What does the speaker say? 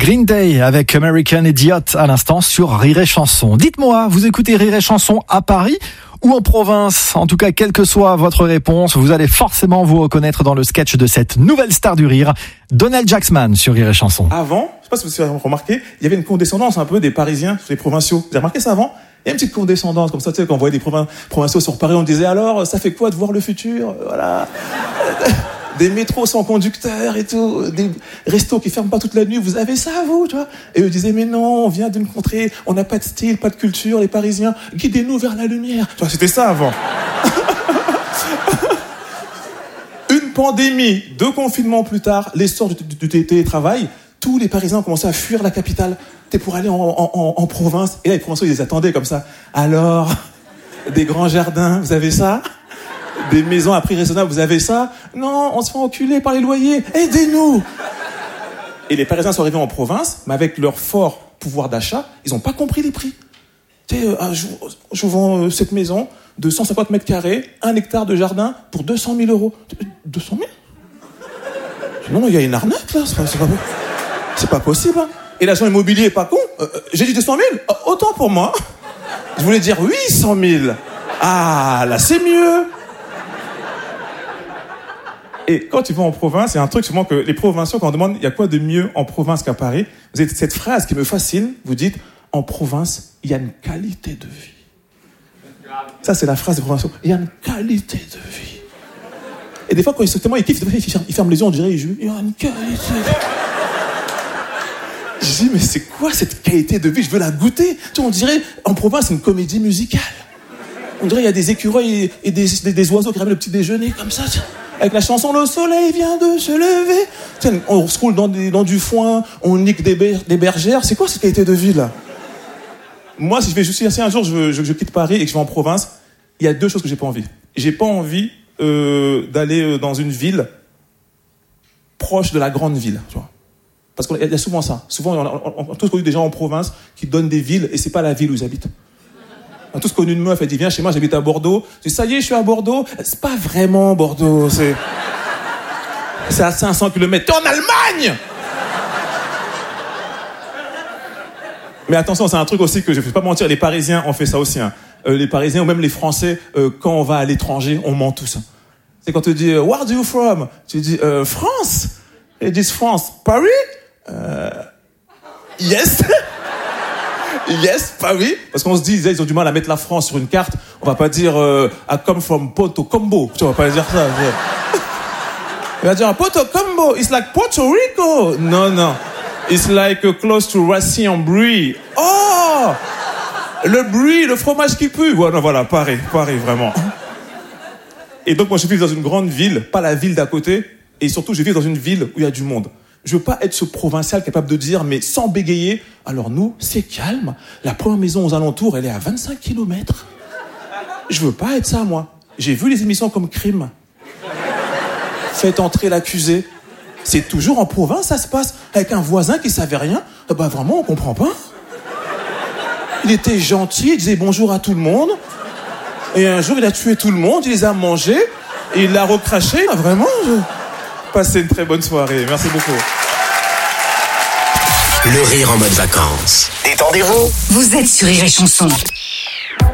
Green Day avec American Idiot à l'instant sur Rire et Chanson. Dites-moi, vous écoutez Rire et Chanson à Paris ou en province? En tout cas, quelle que soit votre réponse, vous allez forcément vous reconnaître dans le sketch de cette nouvelle star du rire, Donald Jacksman sur Rire et Chanson. Avant, je sais pas si vous avez remarqué, il y avait une condescendance un peu des Parisiens sur les provinciaux. Vous avez remarqué ça avant? Il y a une petite condescendance comme ça, tu sais, quand on voyait des provinciaux sur Paris, on disait alors, ça fait quoi de voir le futur? Voilà. Des métros sans conducteur et tout, des restos qui ferment pas toute la nuit, vous avez ça vous, tu vois? Et eux disaient mais non, on vient d'une contrée, on n'a pas de style, pas de culture, les Parisiens, guidez-nous vers la lumière. Tu vois, c'était ça avant. Une pandémie, 2 confinements plus tard, l'essor du télétravail, tous les Parisiens ont commencé à fuir la capitale. T'es pour aller en province. Et là, les provinciaux, ils les attendaient comme ça. Alors, des grands jardins, vous avez ça? Des maisons à prix raisonnable, vous avez ça? Non, on se fait enculer par les loyers. Aidez-nous! Et les Parisiens sont arrivés en province, mais avec leur fort pouvoir d'achat, ils n'ont pas compris les prix. Tu sais, je vends cette maison de 150 mètres carrés, 1 hectare de jardin pour 200 000 euros. 200 000? Non, il y a une arnaque, là. C'est pas possible, hein. Et l'agent immobilier est pas con. J'ai dit 200 000? Autant pour moi. Je voulais dire 800 000. Ah, là, c'est mieux. Et quand tu vas en province, il y a un truc souvent que les provinciaux, quand on demande il y a quoi de mieux en province qu'à Paris, vous avez cette phrase qui me fascine, vous dites en province, il y a une qualité de vie. Ça, c'est la phrase des provinciaux. Il y a une qualité de vie. Et des fois, quand ils kiffent, ils ferment les yeux, on dirait, il y a une qualité de vie. Je dis, mais c'est quoi cette qualité de vie? Je veux la goûter. Tu vois, on dirait, en province, c'est une comédie musicale. On dirait, il y a des écureuils et des oiseaux qui ramènent le petit déjeuner, comme ça. Avec la chanson « Le soleil vient de se lever ». On se roule dans du foin, on nique des bergères. C'est quoi cette qualité de vie, là? Moi, si un jour je quitte Paris et que je vais en province, il y a 2 choses que j'ai pas envie. J'ai pas envie d'aller dans une ville proche de la grande ville, tu vois. Parce qu'il y a souvent ça. Souvent, on a tous connu des gens en province qui donnent des villes et c'est pas la ville où ils habitent. On a tous connu une meuf, elle dit viens chez moi, j'habite à Bordeaux. Je dis ça y est, je suis à Bordeaux. C'est pas vraiment Bordeaux, c'est à 500 km. T'es en Allemagne! Mais attention, c'est un truc aussi que je ne vais pas mentir, les Parisiens ont fait ça aussi. Hein. Les Parisiens ou même les Français, quand on va à l'étranger, on ment tous. Hein. C'est quand tu dis where do you from? Tu dis France. Ils disent France. Paris? Yes. Yes, Paris. Parce qu'on se dit, ils ont du mal à mettre la France sur une carte. On va pas dire I come from Porto Combo. Tu vas pas dire ça. Il va dire Porto Combo. It's like Puerto Rico. Non. It's like close to Roissy-en-Brie. Oh, le Brie, le fromage qui pue. Voilà, Paris, vraiment. Et donc moi je vis dans une grande ville, pas la ville d'à côté. Et surtout je vis dans une ville où il y a du monde. Je veux pas être ce provincial capable de dire, mais sans bégayer, alors nous, c'est calme. La première maison aux alentours, elle est à 25 km. Je veux pas être ça, moi. J'ai vu les émissions comme Crime. Faites entrer l'accusé. C'est toujours en province, ça se passe. Avec un voisin qui savait rien. Bah vraiment, on comprend pas. Il était gentil, il disait bonjour à tout le monde. Et un jour, il a tué tout le monde, il les a mangés. Et il l'a recraché. Vraiment, passez une très bonne soirée. Merci beaucoup. Le rire en mode vacances. Détendez-vous. Vous êtes sur Rire et Chanson.